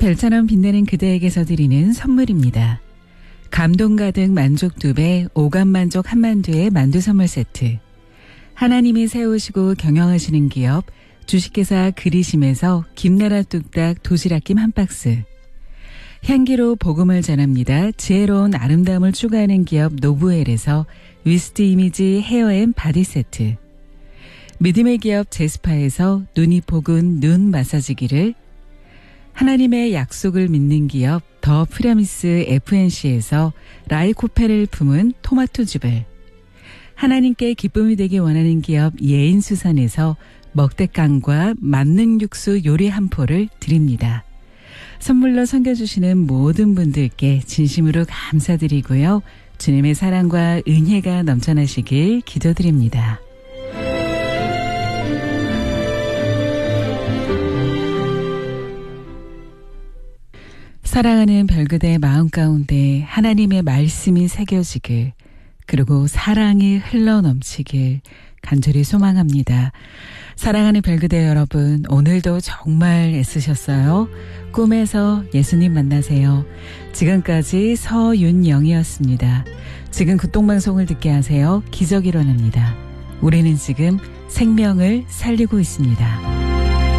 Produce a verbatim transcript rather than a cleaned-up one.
별처럼 빛나는 그대에게서 드리는 선물입니다. 감동 가득 만족 두 배, 오감 만족 한만두의 만두 선물 세트. 하나님이 세우시고 경영하시는 기업 주식회사 그리심에서 김나라 뚝딱 도시락김 한 박스. 향기로 복음을 전합니다. 지혜로운 아름다움을 추구하는 기업 노브웰에서 위스트 이미지 헤어앤 바디 세트. 믿음의 기업 제스파에서 눈이 포근 눈 마사지기를, 하나님의 약속을 믿는 기업 더 프라미스 에프엔씨에서 라이코페를 품은 토마토즙을, 하나님께 기쁨이 되기 원하는 기업 예인수산에서 먹대깡과 만능 육수 요리 한 포를 드립니다. 선물로 섬겨주시는 모든 분들께 진심으로 감사드리고요. 주님의 사랑과 은혜가 넘쳐나시길 기도드립니다. 사랑하는 별그대의 마음 가운데 하나님의 말씀이 새겨지길, 그리고 사랑이 흘러넘치길 간절히 소망합니다. 사랑하는 별그대 여러분, 오늘도 정말 애쓰셨어요. 꿈에서 예수님 만나세요. 지금까지 서윤영이었습니다. 지금 극동방송을 듣게 하세요. 기적이 일어납니다. 우리는 지금 생명을 살리고 있습니다.